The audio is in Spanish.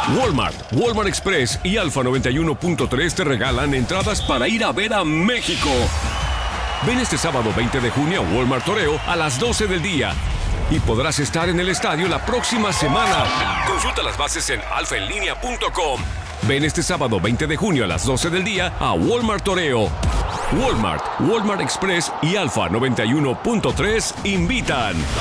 Walmart, Walmart Express y Alfa 91.3 te regalan entradas para ir a ver a México. Ven este sábado 20 de junio a Walmart Toreo a las 12 del día y podrás estar en el estadio la próxima semana. Consulta las bases en alfaenlinea.com. Ven este sábado 20 de junio a las 12 del día a Walmart Toreo. Walmart, Walmart Express y Alfa 91.3 invitan.